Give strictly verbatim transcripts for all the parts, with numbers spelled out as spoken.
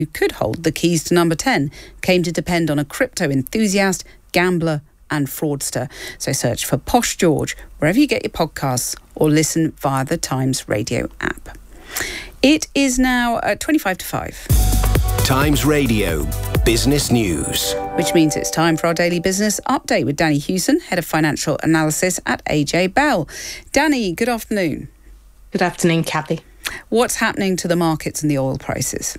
who could hold the keys to number ten, came to depend on a crypto enthusiast, gambler and fraudster. So search for Posh George wherever you get your podcasts or listen via the Times Radio app. It is now uh, twenty-five to five. Times Radio Business News. Which means it's time for our daily business update with Danny Hewson, Head of Financial Analysis at A J Bell. Danny, good afternoon. Good afternoon, Kathy. What's happening to the markets and the oil prices?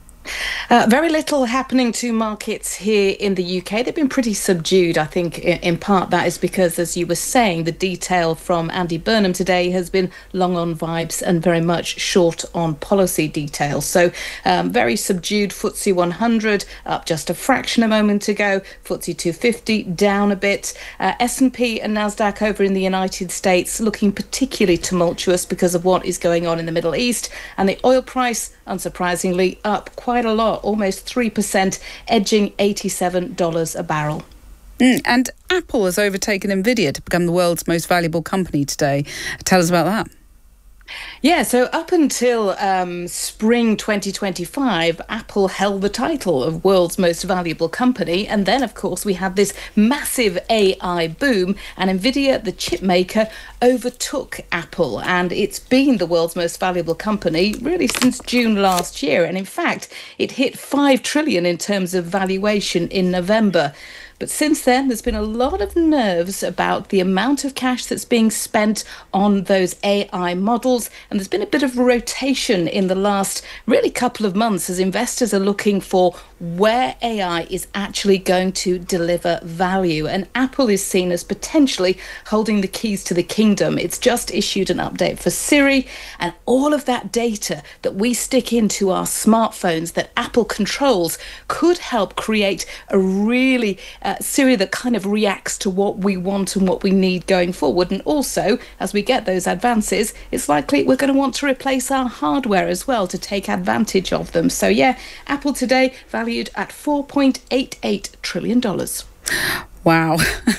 Uh, very little happening to markets here in the U K. They've been pretty subdued. I think in, in part that is because, as you were saying, the detail from Andy Burnham today has been long on vibes and very much short on policy details. So um, very subdued. F T S E one hundred up just a fraction a moment ago. F T S E two fifty down a bit. Uh, S and P and Nasdaq over in the United States looking particularly tumultuous because of what is going on in the Middle East. And the oil price, unsurprisingly, up quite a lot, almost three percent, edging eighty-seven dollars a barrel. Mm, and Apple has overtaken Nvidia to become the world's most valuable company today. Tell us about that. Yeah, so up until um, spring twenty twenty-five, Apple held the title of world's most valuable company. And then, of course, we had this massive A I boom and Nvidia, the chip maker, overtook Apple. And it's been the world's most valuable company really since June last year. And in fact, it hit five trillion dollars in terms of valuation in November. But since then, there's been a lot of nerves about the amount of cash that's being spent on those A I models. And there's been a bit of rotation in the last really couple of months as investors are looking for where A I is actually going to deliver value. And Apple is seen as potentially holding the keys to the kingdom. It's just issued an update for Siri, and all of that data that we stick into our smartphones that Apple controls could help create a really uh, Siri that kind of reacts to what we want and what we need going forward. And also, as we get those advances, it's likely we're going to want to replace our hardware as well to take advantage of them. So yeah, Apple today valued at four point eight eight trillion dollars. Wow.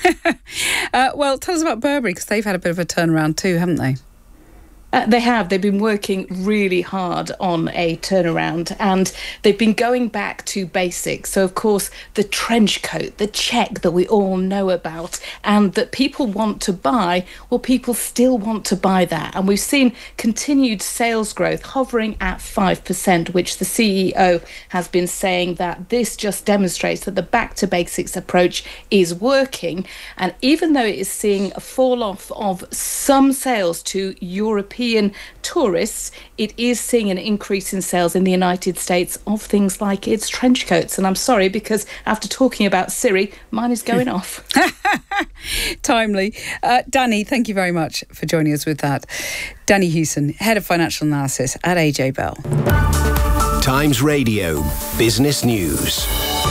uh, well, tell us about Burberry, because they've had a bit of a turnaround too, haven't they? Uh, they have. They've been working really hard on a turnaround, and they've been going back to basics. So, of course, the trench coat, the check that we all know about and that people want to buy, well, people still want to buy that. And we've seen continued sales growth hovering at five percent, which the C E O has been saying that this just demonstrates that the back to basics approach is working. And even though it is seeing a fall off of some sales to European tourists, it is seeing an increase in sales in the United States of things like its trench coats. And I'm sorry, because after talking about Siri, mine is going off. Timely. Uh, Danny, thank you very much for joining us with that. Danny Hewson, Head of Financial Analysis at A J Bell. Times Radio Business News.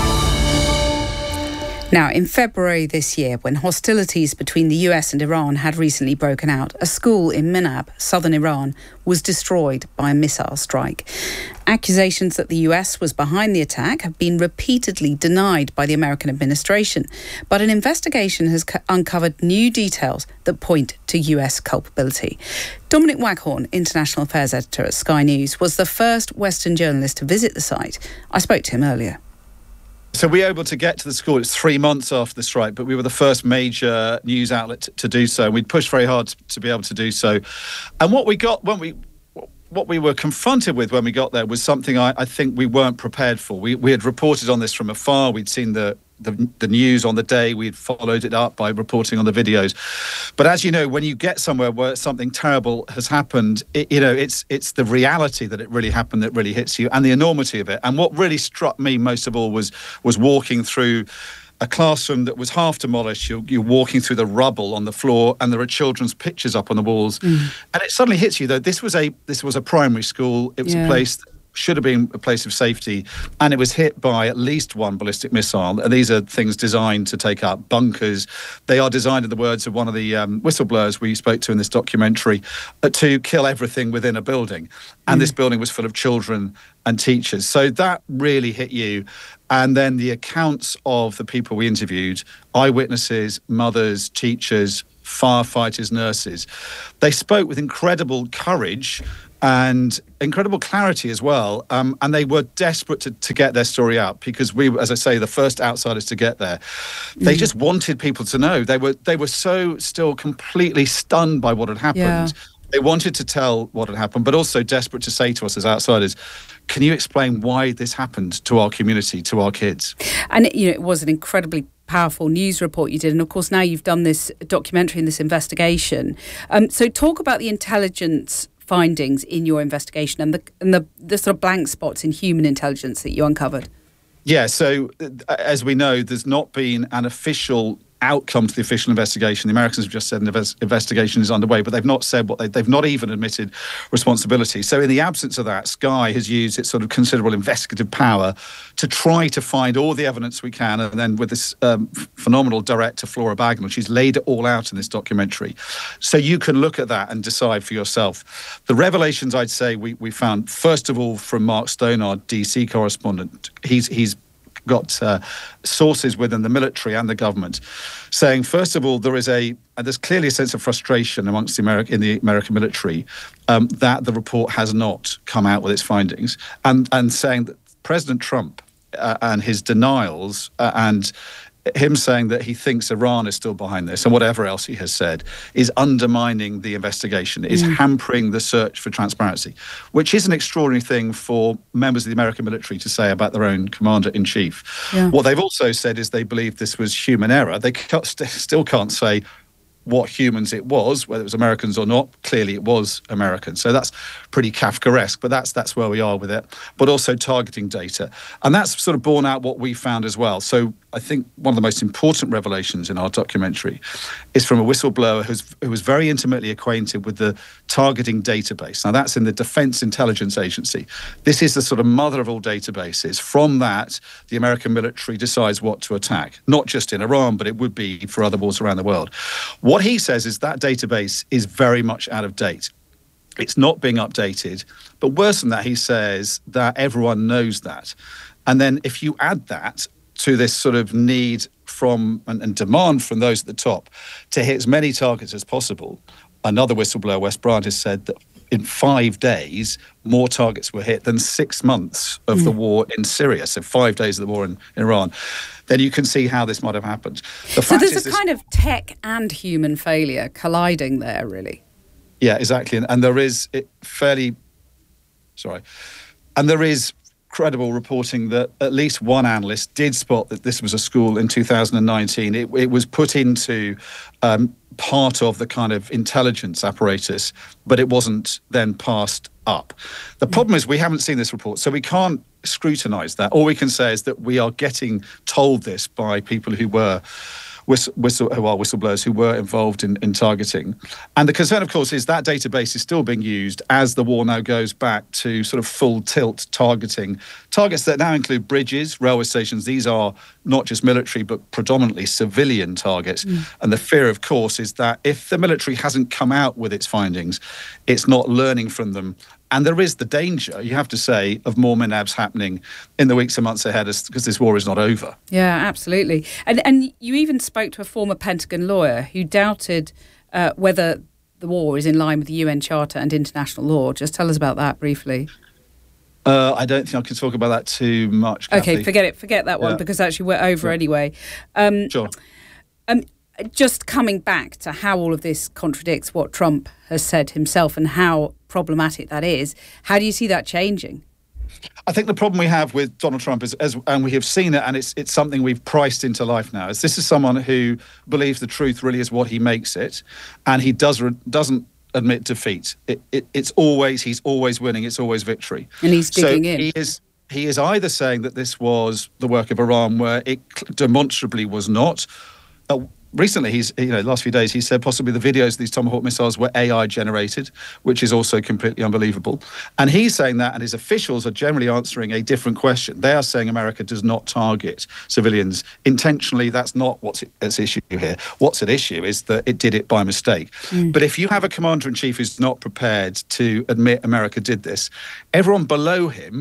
Now, in February this year, when hostilities between the U S and Iran had recently broken out, a school in Minab, southern Iran, was destroyed by a missile strike. Accusations that the U S was behind the attack have been repeatedly denied by the American administration, but an investigation has co- uncovered new details that point to U S culpability. Dominic Waghorn, International Affairs Editor at Sky News, was the first Western journalist to visit the site. I spoke to him earlier. So we were able to get to the school. It's three months after the strike, but we were the first major news outlet to, to do so. We'd pushed very hard to, to be able to do so. And what we got when we what we were confronted with when we got there was something I, I think we weren't prepared for. We we had reported on this from afar. We'd seen the The, the news on the day. We'd followed it up by reporting on the videos. But as you know, when you get somewhere where something terrible has happened, it, you know, it's it's the reality that it really happened that really hits you, and the enormity of it. And what really struck me most of all was was walking through a classroom that was half demolished. You're, you're walking through the rubble on the floor, and there are children's pictures up on the walls. Mm. And it suddenly hits you, though, this was a this was a primary school. It was yeah. a place that should have been a place of safety, and it was hit by at least one ballistic missile. And these are things designed to take out bunkers. They are designed, in the words of one of the um, whistleblowers we spoke to in this documentary, uh, to kill everything within a building. And mm. this building was full of children and teachers. So that really hit you. And then the accounts of the people we interviewed, eyewitnesses, mothers, teachers, firefighters, nurses, they spoke with incredible courage and incredible clarity as well. Um, and they were desperate to, to get their story out because we, as I say, the first outsiders to get there. They mm. just wanted people to know. They were they were so still completely stunned by what had happened. Yeah. They wanted to tell what had happened, but also desperate to say to us as outsiders, can you explain why this happened to our community, to our kids? And you know, it was an incredibly powerful news report you did, and of course now you've done this documentary and this investigation. Um, so talk about the intelligence findings in your investigation and the and the, the sort of blank spots in human intelligence that you uncovered. Yeah, so uh, as we know, there's not been an official outcome to the official investigation. The Americans have just said an invest- investigation is underway, but they've not said what they, they've not even admitted responsibility. So in the absence of that, Sky has used its sort of considerable investigative power to try to find all the evidence we can. And then with this um, phenomenal director, Flora Bagnall, she's laid it all out in this documentary. So you can look at that and decide for yourself. The revelations, I'd say, we, we found, first of all, from Mark Stone, our D C correspondent. He's he's got uh, sources within the military and the government saying, first of all, there is a there's clearly a sense of frustration amongst the American in the American military um, that the report has not come out with its findings, and and saying that President Trump uh, and his denials uh, and him saying that he thinks Iran is still behind this and whatever else he has said is undermining the investigation, is mm. hampering the search for transparency, which is an extraordinary thing for members of the American military to say about their own commander-in-chief. Yeah. What they've also said is they believe this was human error. They can't, st- still can't say what humans it was, whether it was Americans or not. Clearly it was American. So that's pretty Kafkaesque, but that's that's where we are with it. But also targeting data. And that's sort of borne out what we found as well. So I think one of the most important revelations in our documentary is from a whistleblower who's, who was very intimately acquainted with the targeting database. Now, that's in the Defense Intelligence Agency. This is the sort of mother of all databases. From that, the American military decides what to attack, not just in Iran, but it would be for other wars around the world. What he says is that database is very much out of date. It's not being updated. But worse than that, he says that everyone knows that. And then if you add that to this sort of need from and, and demand from those at the top to hit as many targets as possible, another whistleblower, Wes Bryant, has said that in five days, more targets were hit than six months of mm. the war in Syria. So five days of the war in, in Iran. Then you can see how this might have happened. The so there's a this, kind of tech and human failure colliding there, really. Yeah, exactly. And, and there is it fairly, sorry, and there is credible reporting that at least one analyst did spot that this was a school in two thousand nineteen. It, it was put into um, part of the kind of intelligence apparatus, but it wasn't then passed up. The problem is we haven't seen this report, so we can't scrutinise that. All we can say is that we are getting told this by people who were Whistle, whistle, who are whistleblowers who were involved in, in targeting. And the concern, of course, is that database is still being used as the war now goes back to sort of full tilt targeting. Targets that now include bridges, railway stations. These are not just military, but predominantly civilian targets. Mm. And the fear, of course, is that if the military hasn't come out with its findings, it's not learning from them. And there is the danger, you have to say, of more MINABs happening in the weeks and months ahead because this war is not over. Yeah, absolutely. And and you even spoke to a former Pentagon lawyer who doubted uh, whether the war is in line with the U N Charter and international law. Just tell us about that briefly. Uh, I don't think I can talk about that too much, Kathy. Okay, forget it. Forget that one yeah. because actually we're over sure. anyway. Um, sure. Um, just coming back to how all of this contradicts what Trump has said himself and how problematic that is, how do you see that changing? I think the problem we have with Donald Trump is, as, and we have seen it, and it's it's something we've priced into life now, is this is someone who believes the truth really is what he makes it, and he does doesn't admit defeat. It, it, it's always he's always winning. It's always victory. And he's digging so in. He is he is either saying that this was the work of Iran, where it demonstrably was not. Uh, Recently, he's you know, last few days, he said possibly the videos of these Tomahawk missiles were A I generated, which is also completely unbelievable. And he's saying that, and his officials are generally answering a different question. They are saying America does not target civilians intentionally. That's not what's at issue here. What's at issue is that it did it by mistake. Mm. But if you have a commander-in-chief who's not prepared to admit America did this, everyone below him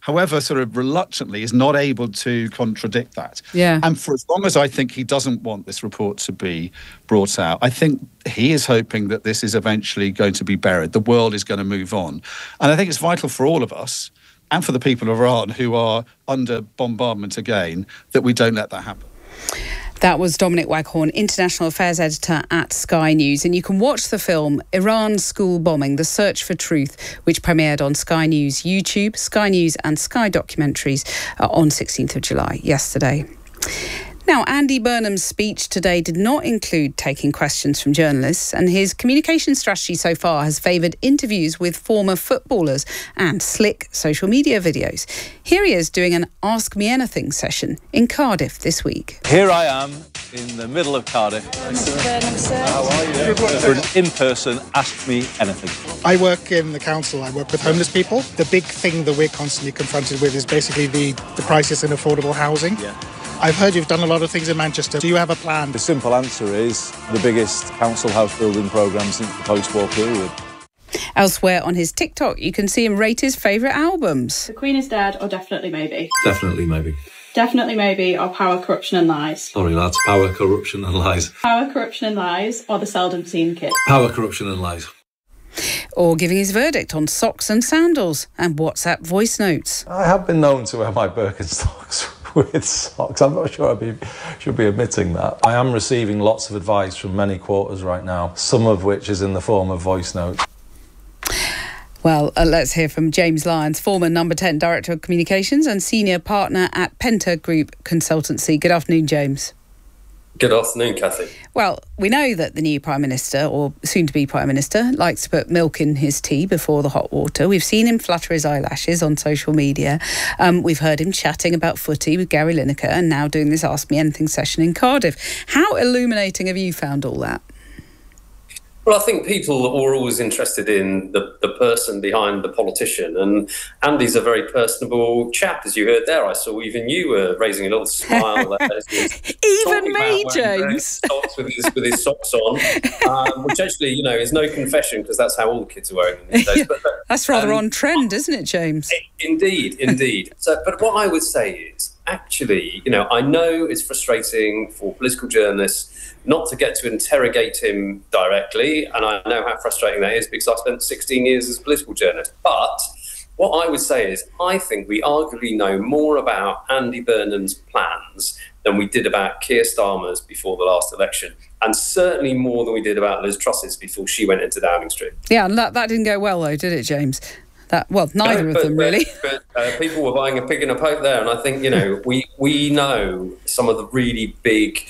however sort of reluctantly, is not able to contradict that. Yeah. And for as long as I think he doesn't want this report to be brought out, I think he is hoping that this is eventually going to be buried. The world is going to move on. And I think it's vital for all of us and for the people of Iran who are under bombardment again that we don't let that happen. That was Dominic Waghorn, International Affairs Editor at Sky News. And you can watch the film Iran School Bombing, The Search for Truth, which premiered on Sky News YouTube, Sky News and Sky Documentaries uh, on sixteenth of July, yesterday. Now, Andy Burnham's speech today did not include taking questions from journalists, and his communication strategy so far has favoured interviews with former footballers and slick social media videos. Here he is doing an Ask Me Anything session in Cardiff this week. Here I am in the middle of Cardiff. Mister Burnham, sir. How are you? For an in-person Ask Me Anything. I work in the council. I work with homeless people. The big thing that we're constantly confronted with is basically the, the crisis in affordable housing. Yeah. I've heard you've done a lot of things in Manchester. Do you have a plan? The simple answer is the biggest council house building programme since the post-war period. Elsewhere on his TikTok, you can see him rate his favourite albums. The Queen is Dead or Definitely Maybe? Definitely Maybe. Definitely Maybe or Power, Corruption and Lies? Sorry lads, Power, Corruption and Lies. Power, Corruption and Lies or The Seldom Seen Kid? Power, Corruption and Lies. Or giving his verdict on socks and sandals and WhatsApp voice notes. I have been known to wear my Birkenstocks with socks. I'm not sure I be, should be admitting that. I am receiving lots of advice from many quarters right now, some of which is in the form of voice notes. Well, uh, let's hear from James Lyons, former Number ten Director of Communications and Senior Partner at Penta Group Consultancy. Good afternoon, James. Good afternoon, Kathy. Well, we know that the new Prime Minister, or soon-to-be Prime Minister, likes to put milk in his tea before the hot water. We've seen him flutter his eyelashes on social media. Um, we've heard him chatting about footy with Gary Lineker and now doing this Ask Me Anything session in Cardiff. How illuminating have you found all that? Well, I think people are always interested in the, the person behind the politician, and Andy's a very personable chap, as you heard there. I saw even you were raising a little smile there. Even me, James. Socks with his with his socks on, um, which actually, you know, is no confession because that's how all the kids are wearing them these days. But, that's rather um, on trend, isn't it, James? Indeed, indeed. So, but what I would say is, actually, you know, I know it's frustrating for political journalists not to get to interrogate him directly, and I know how frustrating that is because I spent sixteen years as a political journalist. But what I would say is I think we arguably know more about Andy Burnham's plans than we did about Keir Starmer's before the last election, and certainly more than we did about Liz Truss's before she went into Downing Street. Yeah, and that, that didn't go well, though, did it, James? That, well, neither no, of but, them, really. But, but uh, people were buying a pig in a poke there, and I think, you know, we, we know some of the really big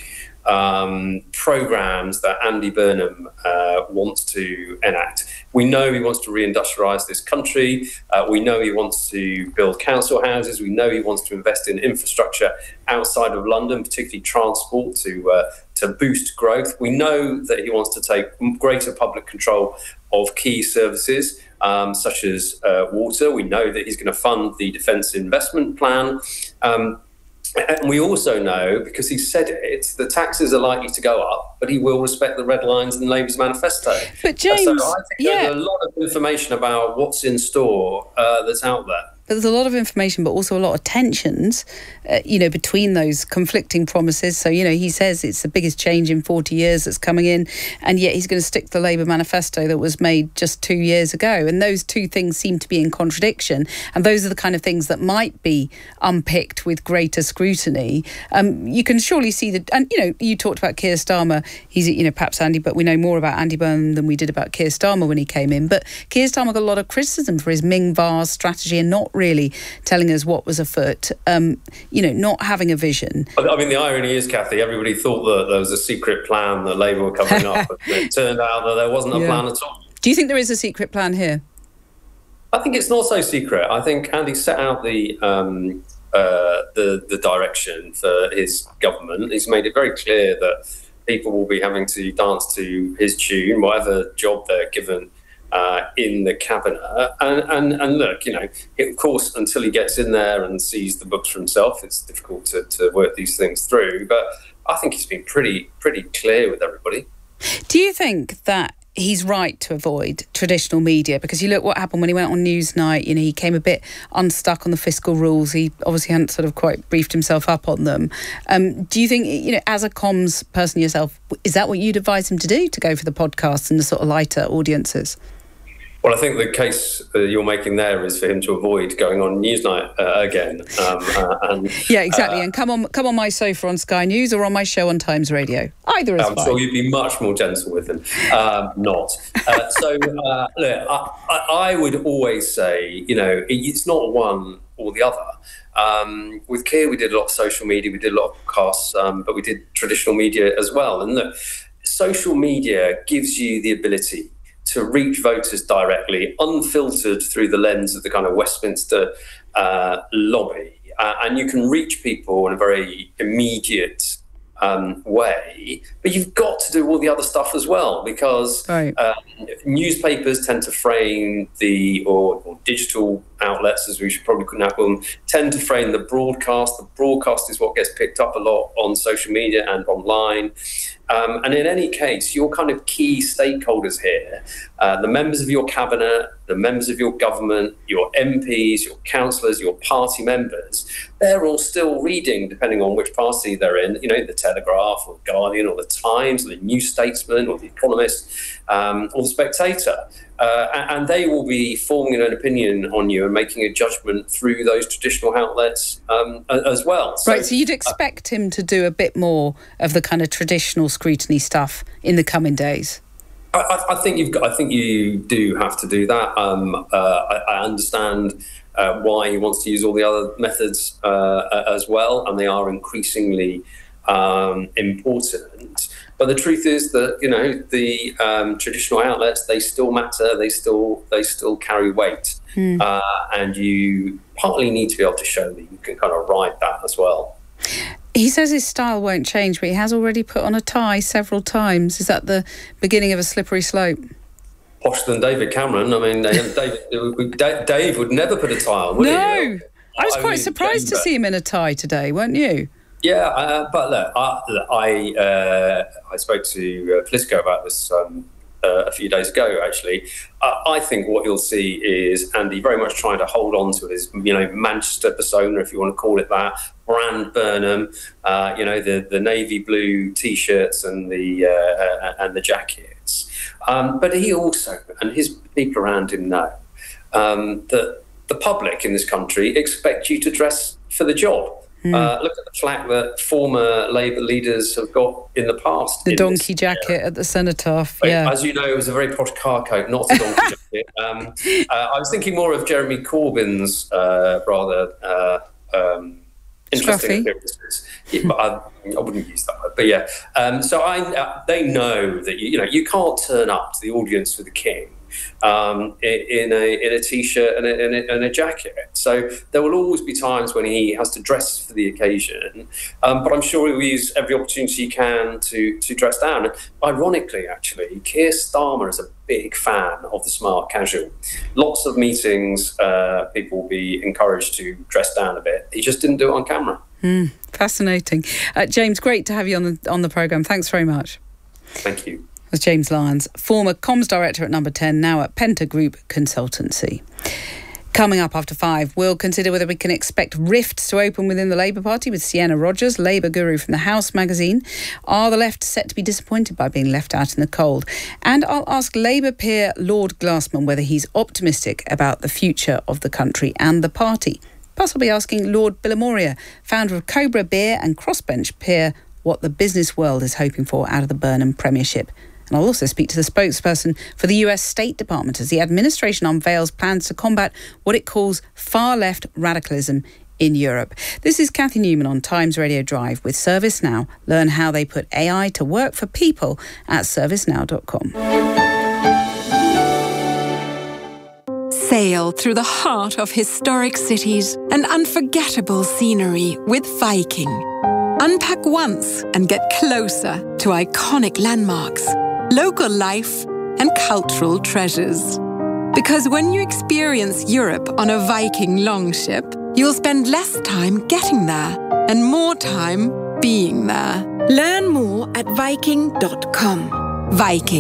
um, programmes that Andy Burnham uh, wants to enact. We know he wants to reindustrialise this country. Uh, we know he wants to build council houses. We know he wants to invest in infrastructure outside of London, particularly transport, to uh, to boost growth. We know that he wants to take greater public control of key services, um, such as uh, water. We know that he's going to fund the Defence Investment Plan. Um, And we also know, because he said it, that taxes are likely to go up, but he will respect the red lines in Labour's manifesto. But James, so I think yeah. there's a lot of information about what's in store uh, that's out there. But there's a lot of information, but also a lot of tensions, uh, you know, between those conflicting promises. So, you know, he says it's the biggest change in forty years that's coming in, and yet he's going to stick to the Labour manifesto that was made just two years ago. And those two things seem to be in contradiction. And those are the kind of things that might be unpicked with greater scrutiny. Um, you can surely see that, and, you know, you talked about Keir Starmer. He's, you know, perhaps Andy, but we know more about Andy Burnham than we did about Keir Starmer when he came in. But Keir Starmer got a lot of criticism for his Ming Vase strategy and not really telling us what was afoot, um, you know, not having a vision. I mean, the irony is, Kathy, everybody thought that there was a secret plan that Labour were covering up, but it turned out that there wasn't a yeah. plan at all. Do you think there is a secret plan here? I think it's not so secret. I think Andy set out the um, uh, the, the direction for his government. He's made it very clear that people will be having to dance to his tune, whatever job they're given Uh, in the cabinet. And, and and look, you know, of course, until he gets in there and sees the books for himself, it's difficult to, to work these things through. But I think he's been pretty pretty clear with everybody. Do you think that he's right to avoid traditional media, because you look what happened when he went on Newsnight. You know, he came a bit unstuck on the fiscal rules. He obviously hadn't sort of quite briefed himself up on them. Um, do you think, you know, as a comms person yourself, is that what you'd advise him to do, to go for the podcasts and the sort of lighter audiences? Well, I think the case uh, you're making there is for him to avoid going on Newsnight uh, again. Um, uh, and, yeah, exactly. Uh, and come on, come on my sofa on Sky News or on my show on Times Radio. Either is I'm fine. sure you'd be much more gentle with him. Um, not. Uh, so, uh, look, I, I would always say, you know, it's not one or the other. Um, with Keir, we did a lot of social media, we did a lot of podcasts, um, but we did traditional media as well. And look, social media gives you the ability to reach voters directly, unfiltered through the lens of the kind of Westminster uh, lobby. Uh, and you can reach people in a very immediate um, way, but you've got to do all the other stuff as well, because right. uh, newspapers tend to frame the, or, or digital outlets, as we should probably now call them, tend to frame the broadcast. The broadcast is what gets picked up a lot on social media and online. Um, and in any case, your kind of key stakeholders here, uh, the members of your cabinet, the members of your government, your M Ps, your councillors, your party members, they're all still reading, depending on which party they're in, you know, the Telegraph or the Guardian or the Times or the New Statesman or the Economist um, or the Spectator. Uh, and they will be forming an opinion on you and making a judgment through those traditional outlets um, as well. So, right, so you'd expect uh, him to do a bit more of the kind of traditional scrutiny stuff in the coming days? I, I think you've got. I think you do have to do that. Um, uh, I, I understand uh, why he wants to use all the other methods uh, as well, and they are increasingly um, important. But the truth is that, you know, the um, traditional outlets, they still matter. They still they still carry weight. Mm. Uh, and you partly need to be able to show that you can kind of ride that as well. He says his style won't change, but he has already put on a tie several times. Is that the beginning of a slippery slope? Posher than David Cameron. I mean, Dave, Dave would never put a tie on, would no. he? No. I was quite I mean, surprised to see him in a tie today, weren't you? Yeah, uh, but look, I I, uh, I spoke to uh, Politico about this um, uh, a few days ago, actually. Uh, I think what you'll see is Andy very much trying to hold on to his, you know, Manchester persona, if you want to call it that, brand Burnham, uh, you know, the, the navy blue T-shirts and the uh, uh, and the jackets. Um, but he also, and his people around him know, um, that the public in this country expect you to dress for the job. Mm. Uh, look at the flack that former Labour leaders have got in the past. The donkey jacket at the cenotaph, yeah. As you know, it was a very posh car coat, not a donkey jacket. Um, uh, I was thinking more of Jeremy Corbyn's uh, rather uh, um, interesting appearances. Yeah, but I, I wouldn't use that word. But yeah, um, so I, uh, they know that you, you know you can't turn up to the audience for the King um, in a in a t-shirt and a, and, a, and a jacket. So there will always be times when he has to dress for the occasion, um, but I'm sure he will use every opportunity he can to to dress down. And ironically, actually, Keir Starmer is a big fan of the smart casual. Lots of meetings, uh, people will be encouraged to dress down a bit. He just didn't do it on camera. Mm, fascinating. Uh, James, great to have you on the on the programme. Thanks very much. Thank you. Was James Lyons, former comms director at Number ten, now at Penta Group Consultancy. Coming up after five, we'll consider whether we can expect rifts to open within the Labour Party with Sienna Rogers, Labour guru from the House magazine. Are the left set to be disappointed by being left out in the cold? And I'll ask Labour peer Lord Glassman whether he's optimistic about the future of the country and the party. Plus, I'll be asking Lord Billamoria, founder of Cobra Beer and Crossbench Peer, what the business world is hoping for out of the Burnham Premiership. And I'll also speak to the spokesperson for the U S State Department as the administration unveils plans to combat what it calls far-left radicalism in Europe. This is Cathy Newman on Times Radio Drive with ServiceNow. Learn how they put A I to work for people at service now dot com. Sail through the heart of historic cities and unforgettable scenery with Viking. Unpack once and get closer to iconic landmarks, local life and cultural treasures. Because when you experience Europe on a Viking longship, you'll spend less time getting there and more time being there. Learn more at viking dot com. Viking,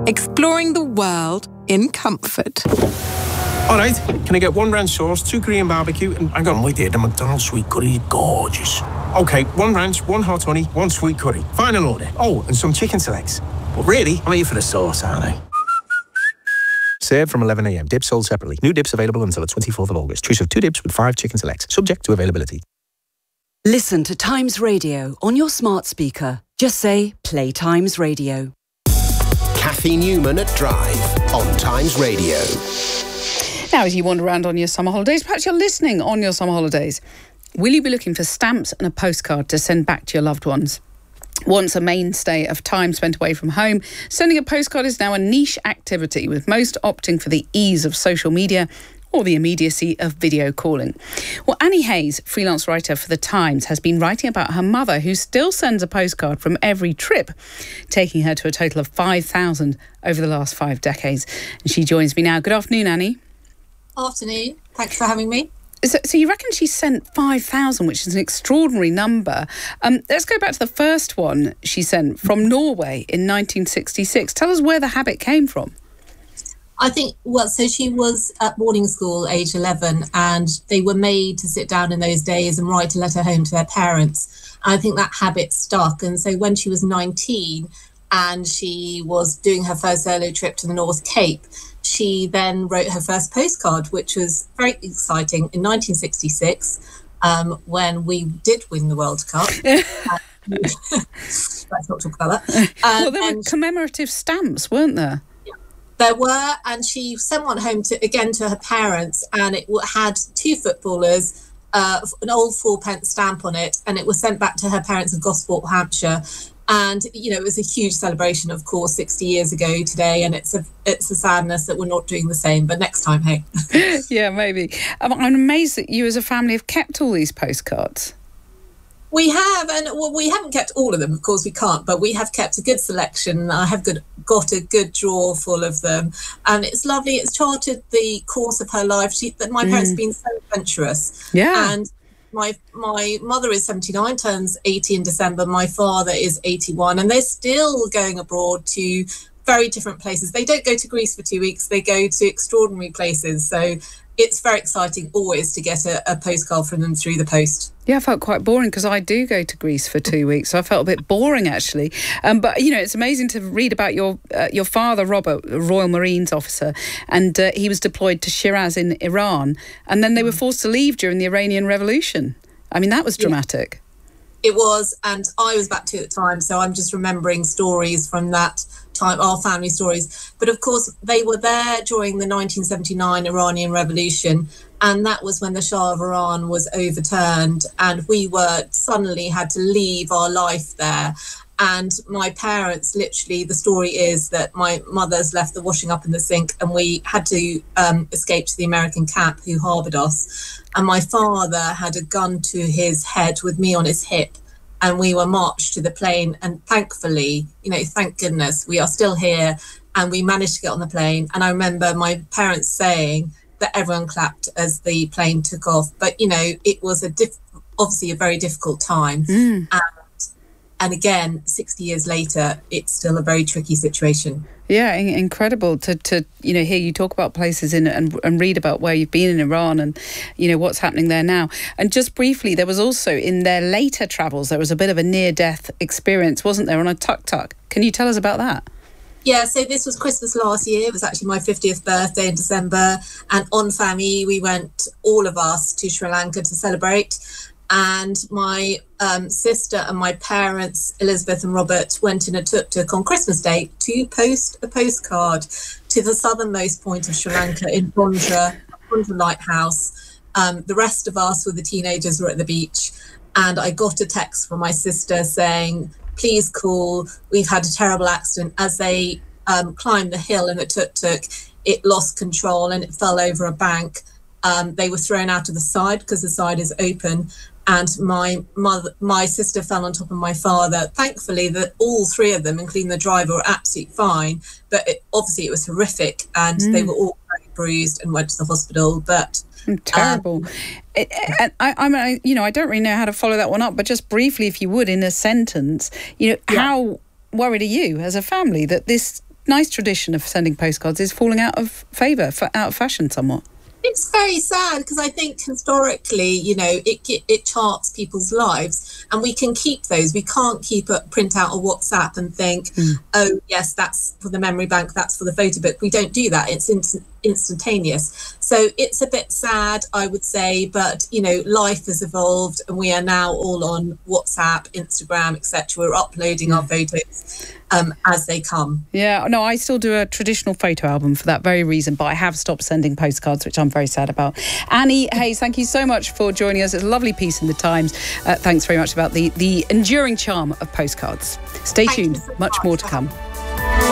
exploring the world in comfort. All right, can I get one ranch sauce, two Korean barbecue, and hang on, wait there, the McDonald's sweet curry, gorgeous. Okay, one ranch, one hot honey, one sweet curry. Final order. Oh, and some chicken selects. But really, I'm here for the sauce, aren't I? Served from eleven a m. Dips sold separately. New dips available until the twenty-fourth of August. Choice of two dips with five chicken selects. Subject to availability. Listen to Times Radio on your smart speaker. Just say, play Times Radio. Kathy Newman at Drive on Times Radio. Now, as you wander around on your summer holidays, perhaps you're listening on your summer holidays, will you be looking for stamps and a postcard to send back to your loved ones? Once a mainstay of time spent away from home, sending a postcard is now a niche activity, with most opting for the ease of social media or the immediacy of video calling. Well, Annie Hayes, freelance writer for The Times, has been writing about her mother, who still sends a postcard from every trip, taking her to a total of five thousand over the last five decades. And she joins me now. Good afternoon, Annie. Afternoon. Thanks for having me. So, so you reckon she sent five thousand, which is an extraordinary number. Um, let's go back to the first one she sent from Norway in nineteen sixty-six. Tell us where the habit came from. I think, well, so she was at boarding school, age eleven, and they were made to sit down in those days and write a letter home to their parents. And I think that habit stuck. And so when she was nineteen and she was doing her first solo trip to the North Cape, she then wrote her first postcard, which was very exciting in nineteen sixty-six, um, when we did win the World Cup. Let's not talk about that. Um, well, there were commemorative stamps, weren't there? There were, and she sent one home to again to her parents, and it had two footballers, uh, an old four-pence stamp on it, and it was sent back to her parents in Gosport, Hampshire. And, you know, it was a huge celebration, of course, sixty years ago today. And it's a it's a sadness that we're not doing the same. But next time, hey. Yeah, maybe. Um, I'm amazed that you as a family have kept all these postcards. We have, and well, we haven't kept all of them, of course we can't, but we have kept a good selection. I have good, got a good drawer full of them. And it's lovely. It's charted the course of her life. She, that my parents mm. have been so adventurous. Yeah. And My my mother is seventy-nine, turns eighty in December. My father is eighty-one, and they're still going abroad to very different places. They don't go to Greece for two weeks. They go to extraordinary places. So it's very exciting always to get a, a postcard from them through the post. Yeah, I felt quite boring because I do go to Greece for two weeks. So I felt a bit boring, actually. Um, but, you know, it's amazing to read about your uh, your father, Robert, a Royal Marines officer, and uh, he was deployed to Shiraz in Iran. And then they were forced to leave during the Iranian Revolution. I mean, that was dramatic. It was, and I was back to at the time, so I'm just remembering stories from that time, our family stories. But of course, they were there during the nineteen seventy-nine Iranian Revolution, and that was when the Shah of Iran was overturned, and we were suddenly had to leave our life there. And my parents, literally, the story is that my mother's left the washing up in the sink, and we had to um, escape to the American camp who harboured us. And my father had a gun to his head with me on his hip, and we were marched to the plane. And thankfully, you know, thank goodness, we are still here, and we managed to get on the plane. And I remember my parents saying that everyone clapped as the plane took off. But, you know, it was a diff- obviously a very difficult time. Mm. And And again, sixty years later, it's still a very tricky situation. Yeah, in- incredible to, to, you know, hear you talk about places in and, and read about where you've been in Iran and, you know, what's happening there now. And just briefly, there was also in their later travels, there was a bit of a near-death experience, wasn't there, on a tuk-tuk? Can you tell us about that? Yeah, so this was Christmas last year. It was actually my fiftieth birthday in December. And on family, we went, all of us, to Sri Lanka to celebrate. And my um, sister and my parents, Elizabeth and Robert, went in a tuk-tuk on Christmas Day to post a postcard to the southernmost point of Sri Lanka in Bondra, Bondra Lighthouse. Um, the rest of us, with the teenagers, were at the beach. And I got a text from my sister saying, please call, we've had a terrible accident. As they um, climbed the hill in the tuk-tuk, it lost control and it fell over a bank. Um, they were thrown out of the side because the side is open. And my mother, my sister fell on top of my father. Thankfully, that all three of them, including the driver, were absolutely fine. But it, obviously, it was horrific, and mm. they were all very bruised and went to the hospital. But terrible. Um, it, it, I, I mean, you know, I don't really know how to follow that one up. But just briefly, if you would, in a sentence, you know, yeah. how worried are you as a family that this nice tradition of sending postcards is falling out of favour, out of fashion somewhat. It's very sad because I think historically, you know, it it charts people's lives, and we can keep those. We can't keep a print out a WhatsApp and think, mm. oh yes, that's for the memory bank, that's for the photo book. We don't do that. It's in- instantaneous. So it's a bit sad, I would say, but you know, life has evolved, and we are now all on WhatsApp, Instagram, et cetera. We're uploading mm. our photos um, as they come. Yeah, no, I still do a traditional photo album for that very reason, but I have stopped sending postcards, which I'm very sad about. Annie Hayes, thank you so much for joining us. It's a lovely piece in the Times. Uh, thanks very much about the the enduring charm of postcards. Stay tuned, much more to come.